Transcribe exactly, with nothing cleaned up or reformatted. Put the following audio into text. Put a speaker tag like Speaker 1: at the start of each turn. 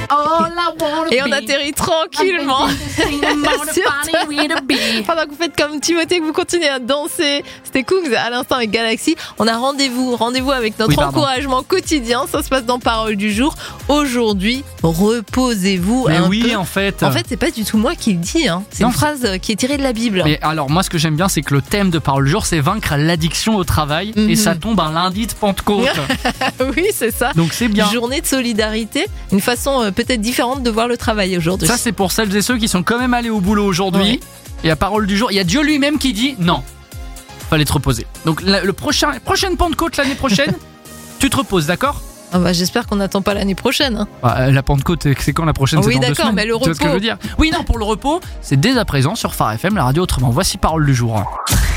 Speaker 1: Et on atterrit tranquillement. Pendant que vous faites comme Timothée, que vous continuez à danser. C'était Kungs à l'instant avec Galaxy. On a rendez-vous, rendez-vous avec notre
Speaker 2: oui,
Speaker 1: encouragement quotidien. Ça se passe dans Parole du jour. Aujourd'hui, reposez-vous.
Speaker 2: Mais
Speaker 1: un
Speaker 2: oui,
Speaker 1: peu.
Speaker 2: en fait.
Speaker 1: En fait, c'est pas du tout moi qui le dis. Hein. C'est
Speaker 2: Non,
Speaker 1: une phrase qui est tirée de la Bible.
Speaker 2: Mais alors, moi, ce que j'aime bien, c'est que le thème de Parole du jour, c'est vaincre l'addiction au travail.
Speaker 1: Mm-hmm.
Speaker 2: Et ça tombe un lundi de Pentecôte.
Speaker 1: Oui, c'est ça.
Speaker 2: Donc c'est bien.
Speaker 1: Journée de solidarité, une façon euh, peut-être différente de voir le travail aujourd'hui.
Speaker 2: Ça, c'est pour celles et ceux qui sont quand même allés au boulot aujourd'hui.
Speaker 1: Ouais.
Speaker 2: Et à Parole du jour, il y a Dieu lui-même qui dit non, fallait te reposer. Donc la, le prochain, prochaine Pentecôte l'année prochaine, tu te reposes, d'accord?
Speaker 1: Ah bah, j'espère qu'on n'attend pas l'année prochaine. Hein.
Speaker 2: Bah, la Pentecôte, c'est quand la prochaine?
Speaker 1: Oui,
Speaker 2: c'est dans deux
Speaker 1: d'accord,
Speaker 2: semaines.
Speaker 1: mais le
Speaker 2: Tu vois ce que je
Speaker 1: repos.
Speaker 2: veux dire? Oui, non, pour le repos, c'est dès à présent sur Phare F M, la radio autrement. Voici Parole du jour.